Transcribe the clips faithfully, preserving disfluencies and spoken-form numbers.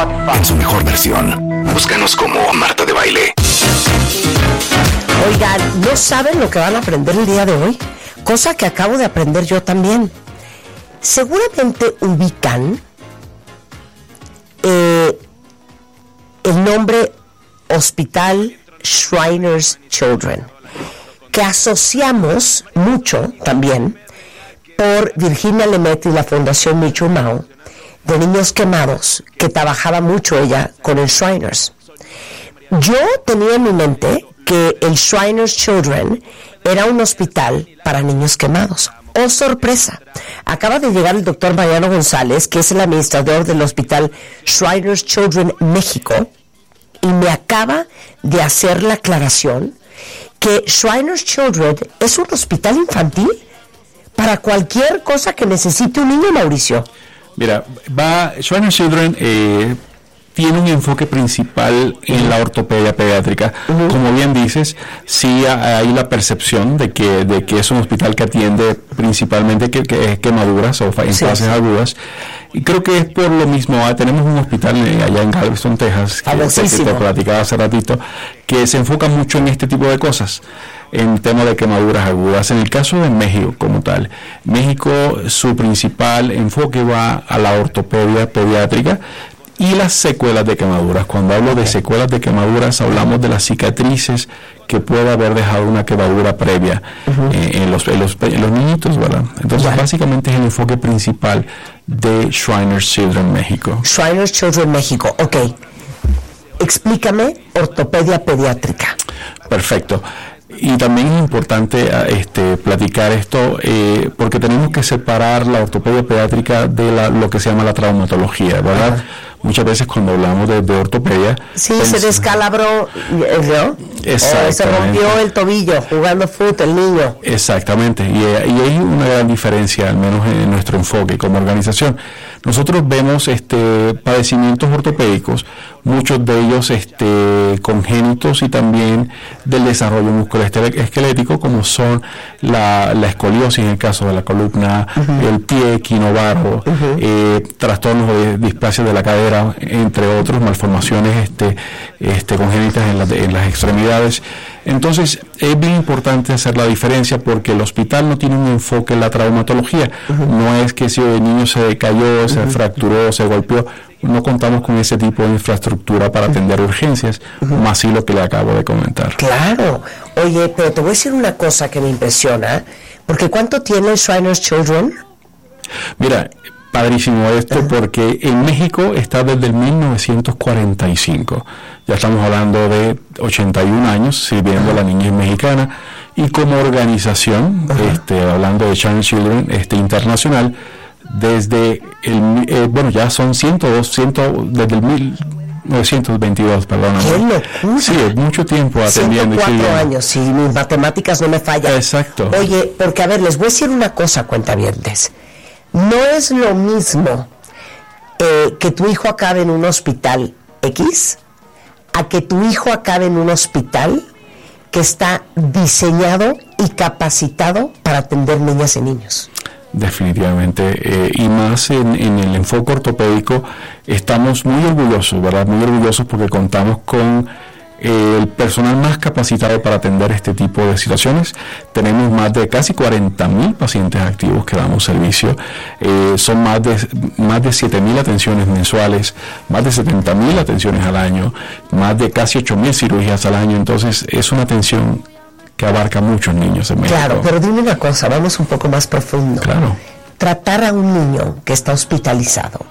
en su mejor versión. Búscanos como Marta de Baile. Oigan, ¿no saben lo que van a aprender el día de hoy? Cosa que acabo de aprender yo también. Seguramente ubican eh, el nombre Hospital Shriners Children, que asociamos mucho también por Virginia Lemaitre y la Fundación Michu Mao, de niños quemados, que trabajaba mucho ella con el Shriners. Yo tenía en mi mente que el Shriners Children era un hospital para niños quemados. ¡Oh, sorpresa! Acaba de llegar el doctor Mariano González, que es el administrador del hospital Shriners Children México, y me acaba de hacer la aclaración que Shriners Children es un hospital infantil para cualquier cosa que necesite un niño, Mauricio. Mira, va Shriners Children eh, tiene un enfoque principal en la ortopedia pediátrica. Uh-huh. Como bien dices, sí hay la percepción de que de que es un hospital que atiende principalmente que, que quemaduras o en sí, fases sí. agudas. Y creo que es por lo mismo. Ah, tenemos un hospital eh, allá en Galveston, Texas, que, que te platicaba hace ratito, que se enfoca mucho en este tipo de cosas, en tema de quemaduras agudas. En el caso de México como tal, México, su principal enfoque va a la ortopedia pediátrica y las secuelas de quemaduras. Cuando hablo de secuelas de quemaduras, hablamos de las cicatrices que puede haber dejado una quemadura previa uh-huh. eh, en, los, en, los, en los niñitos, ¿verdad? Entonces, yeah. básicamente es el enfoque principal de Shriners Children México. Shriners Children México, ok. Explícame ortopedia pediátrica. Perfecto. Y también es importante este, platicar esto eh, porque tenemos que separar la ortopedia pediátrica de la, lo que se llama la traumatología, ¿verdad? Ajá. Muchas veces cuando hablamos de, de ortopedia... Sí, pens- se descalabró, ¿no? Exactamente. Se rompió el tobillo jugando fútbol el niño. Exactamente, y, y hay una gran diferencia, al menos en nuestro enfoque como organización. Nosotros vemos este padecimientos ortopédicos, muchos de ellos este congénitos y también del desarrollo musculoesquelético, como son la, la escoliosis en el caso de la columna, uh-huh. el pie equinovaro, uh-huh. eh, trastornos de displasia de la cadera, entre otros, malformaciones este, este congénitas en, la, en las extremidades. Entonces es bien importante hacer la diferencia porque el hospital no tiene un enfoque en la traumatología. Uh-huh. No es que si el niño se cayó, se uh-huh. fracturó, se golpeó, no contamos con ese tipo de infraestructura para atender uh-huh. urgencias, uh-huh. más sí lo que le acabo de comentar. Claro. Oye, pero te voy a decir una cosa que me impresiona, porque ¿cuánto tiene el Shriners Children? Mira, padrísimo esto, uh-huh. porque en México está desde el mil novecientos cuarenta y cinco. Ya estamos hablando de ochenta y un años sirviendo uh-huh. a la niñez mexicana, y como organización, uh-huh. este, hablando de Shriners Children este, internacional, desde el, eh, bueno, ya son ciento dos, cien, desde el mil novecientos veintidós, perdón. ¡Qué locura! Sí, es mucho tiempo atendiendo. ciento cuatro años, si mis matemáticas no me fallan. Exacto. Oye, porque a ver, les voy a decir una cosa, cuentavientes. No es lo mismo eh, que tu hijo acabe en un hospital X a que tu hijo acabe en un hospital que está diseñado y capacitado para atender niñas y niños. Definitivamente, eh, y más en, en el enfoque ortopédico estamos muy orgullosos, ¿verdad? Muy orgullosos porque contamos con eh, el personal más capacitado para atender este tipo de situaciones. Tenemos más de casi cuarenta mil pacientes activos que damos servicio, eh, son más de más de siete mil atenciones mensuales, más de setenta mil atenciones al año, más de casi ocho mil cirugías al año. Entonces es una atención que abarca a muchos niños en México. Claro, pero dime una cosa, vamos un poco más profundo. Claro. Tratar a un niño que está hospitalizado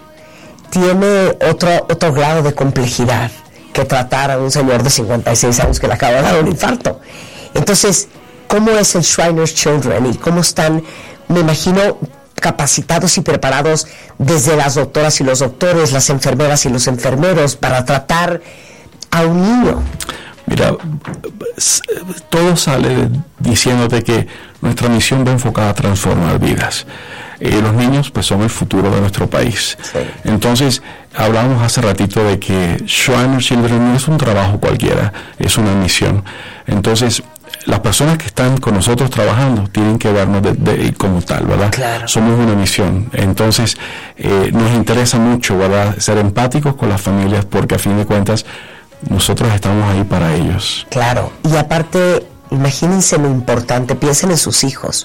tiene otro otro grado de complejidad que tratar a un señor de cincuenta y seis años que le acaba de dar un infarto. Entonces, ¿cómo es el Shriners Children y cómo están, me imagino, capacitados y preparados desde las doctoras y los doctores, las enfermeras y los enfermeros para tratar a un niño? Mira, todo sale diciéndote que nuestra misión va enfocada a transformar vidas. Eh, los niños pues son el futuro de nuestro país. Sí. Entonces, hablábamos hace ratito de que Shriners Children no es un trabajo cualquiera, es una misión. Entonces, las personas que están con nosotros trabajando tienen que vernos de, de, como tal, ¿verdad? Claro. Somos una misión. Entonces, eh, nos interesa mucho, ¿verdad?, ser empáticos con las familias, porque a fin de cuentas, nosotros estamos ahí para ellos. Claro. Y aparte, imagínense lo importante, piensen en sus hijos.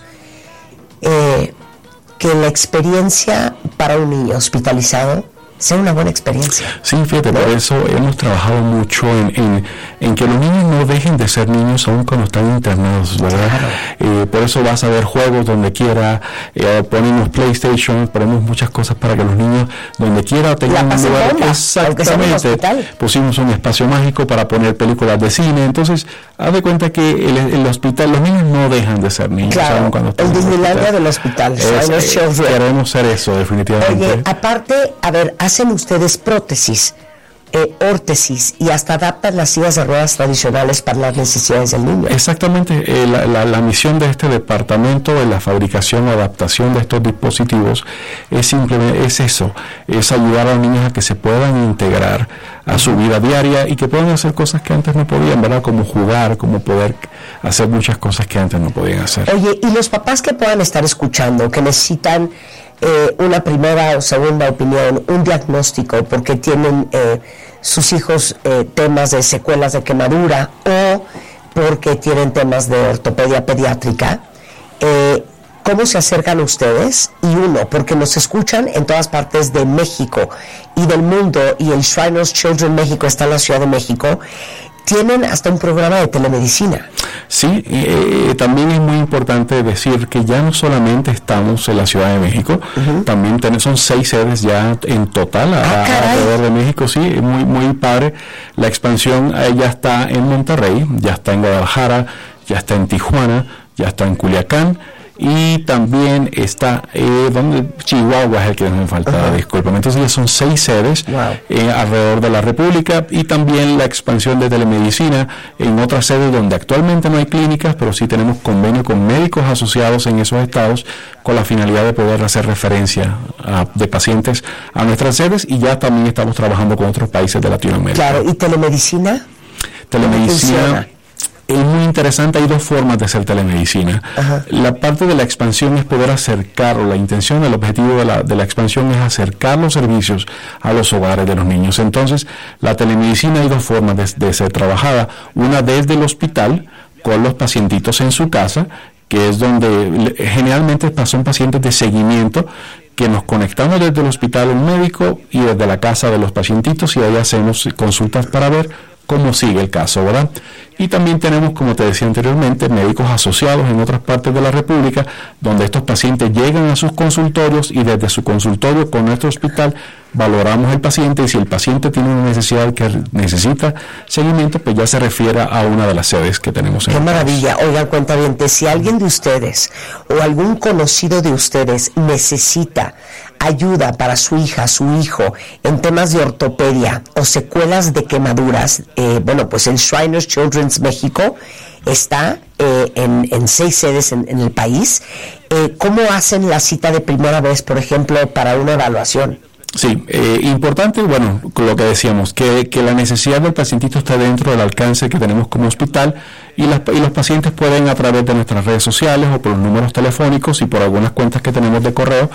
Eh, que la experiencia para un niño hospitalizado sea una buena experiencia. Sí, fíjate, ¿no? Por eso hemos trabajado mucho en, en, en que los niños no dejen de ser niños aún cuando están internados, ¿verdad? Claro. Eh, por eso vas a ver juegos donde quiera, eh, ponemos PlayStation, ponemos muchas cosas para que los niños donde quiera tengan un lugar. Bomba, exactamente. Pusimos un espacio mágico para poner películas de cine. Entonces, haz de cuenta que el, el hospital, los niños no dejan de ser niños. Claro, aún cuando están el Disneylandia del hospital. Es, eh, queremos ser eso, definitivamente. Oye, aparte, a ver, hacen ustedes prótesis, eh, órtesis y hasta adaptan las sillas de ruedas tradicionales para las necesidades del niño. Exactamente, eh, la, la, la misión de este departamento de la fabricación o adaptación de estos dispositivos es simplemente es eso, es ayudar a los niños a que se puedan integrar a su vida diaria y que puedan hacer cosas que antes no podían, ¿verdad? Como jugar, como poder hacer muchas cosas que antes no podían hacer. Oye, y los papás que puedan estar escuchando, que necesitan eh, una primera o segunda opinión, un diagnóstico, porque tienen eh, sus hijos eh, temas de secuelas de quemadura o porque tienen temas de ortopedia pediátrica, eh, ¿cómo se acercan ustedes? Y uno, porque nos escuchan en todas partes de México y del mundo, y el Shriners Children México está en la Ciudad de México, tienen hasta un programa de telemedicina. Sí, eh, también es muy importante decir que ya no solamente estamos en la Ciudad de México, uh-huh. también tenemos, son seis sedes ya en total a, ah, alrededor de México, sí, muy, muy padre. La expansión eh, ya está en Monterrey, ya está en Guadalajara, ya está en Tijuana, ya está en Culiacán, y también está eh, donde Chihuahua es el que me faltaba, uh-huh. discúlpame. Entonces ya son seis sedes wow. eh, alrededor de la República, y también la expansión de telemedicina en otras sedes donde actualmente no hay clínicas, pero sí tenemos convenio con médicos asociados en esos estados con la finalidad de poder hacer referencia a, de pacientes a nuestras sedes, y ya también estamos trabajando con otros países de Latinoamérica. Claro, ¿y telemedicina? Telemedicina es muy interesante, hay dos formas de hacer telemedicina. Ajá. La parte de la expansión es poder acercar, o la intención, el objetivo de la, de la expansión es acercar los servicios a los hogares de los niños. Entonces, la telemedicina hay dos formas de, de ser trabajada. Una desde el hospital, con los pacientitos en su casa, que es donde generalmente son pacientes de seguimiento, que nos conectamos desde el hospital al médico y desde la casa de los pacientitos, y ahí hacemos consultas para ver cómo sigue el caso, ¿verdad? Y también tenemos, como te decía anteriormente, médicos asociados en otras partes de la República, donde estos pacientes llegan a sus consultorios, y desde su consultorio con nuestro hospital valoramos el paciente, y si el paciente tiene una necesidad que necesita seguimiento, pues ya se refiere a una de las sedes que tenemos en Qué el maravilla. país. Oigan, cuentavientes, si alguien de ustedes o algún conocido de ustedes necesita ayuda para su hija, su hijo, en temas de ortopedia o secuelas de quemaduras, eh, bueno, pues el Shriners Children's México está eh, en, en seis sedes en, en el país. Eh, ¿Cómo hacen la cita de primera vez, por ejemplo, para una evaluación? Sí, eh, importante, bueno, con lo que decíamos, que, que la necesidad del pacientito está dentro del alcance que tenemos como hospital, y, las, y los pacientes pueden, a través de nuestras redes sociales o por los números telefónicos y por algunas cuentas que tenemos de correo,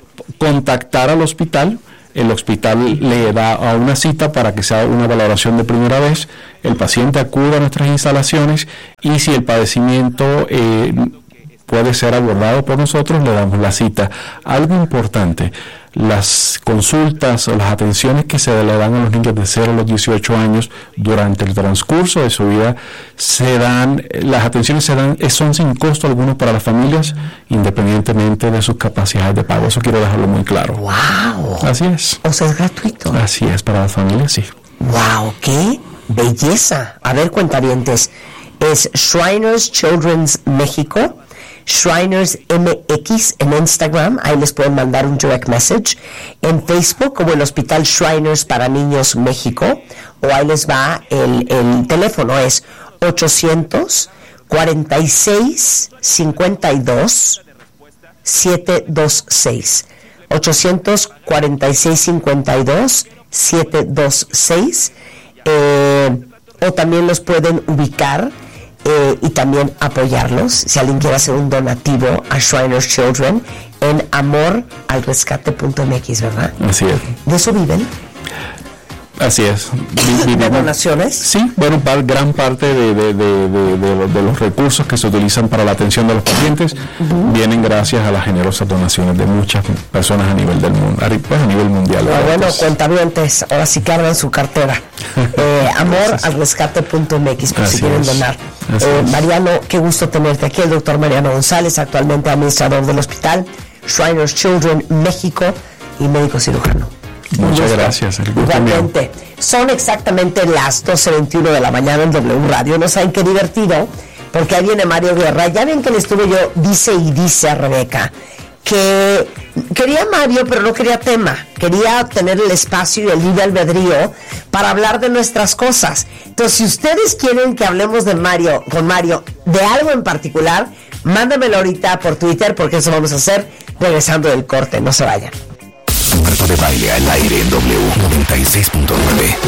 contactar al hospital. El hospital le da a una cita para que sea una valoración de primera vez, el paciente acude a nuestras instalaciones, y si el padecimiento eh, puede ser abordado por nosotros, le damos la cita. Algo importante, las consultas o las atenciones que se le dan a los niños de cero a los dieciocho años durante el transcurso de su vida, se dan, las atenciones se dan, son sin costo alguno para las familias, independientemente de sus capacidades de pago. Eso quiero dejarlo muy claro. ¡Wow! Así es. O sea, es gratuito. Así es, para las familias, sí. ¡Wow! ¡Qué belleza! A ver, cuentavientes, es Shriners Children's México, Shriners M X en Instagram, ahí les pueden mandar un direct message, en Facebook como el Hospital Shriners para Niños México, o ahí les va el, el teléfono, es ochocientos cuarenta y seis cincuenta y dos setecientos veintiséis, ochocientos cuarenta y seis cincuenta y dos setecientos veintiséis, eh, o también los pueden ubicar eh, y también apoyarlos. Si alguien quiere hacer un donativo a Shriners Children en amor al rescate punto m x, ¿verdad? Así es. ¿De eso viven? Así es. ¿De donaciones? Sí, bueno, gran parte de, de, de, de, de, de los recursos que se utilizan para la atención de los pacientes uh-huh. vienen gracias a las generosas donaciones de muchas personas a nivel del mundo, pues a nivel mundial. Ah, bueno, cuentavientes, ahora sí que abran su cartera. Eh, amor al rescate punto m x por si quieren donar. Eh, Mariano, qué gusto tenerte aquí, el doctor Mariano González, actualmente administrador del hospital Shriners Children México y médico cirujano. Muchas gracias. Igualmente. Son exactamente las doce veintiuno de la mañana en W Radio. No saben qué divertido, porque ahí viene Mario Guerra. Ya ven que le estuve yo, dice y dice a Rebeca, que quería Mario, pero no quería tema. Quería tener el espacio y el libre albedrío para hablar de nuestras cosas. Entonces, si ustedes quieren que hablemos de Mario, con Mario, de algo en particular, mándamelo ahorita por Twitter, porque eso vamos a hacer regresando del corte. No se vayan. Marta de Baile al aire en W noventa y seis punto nueve.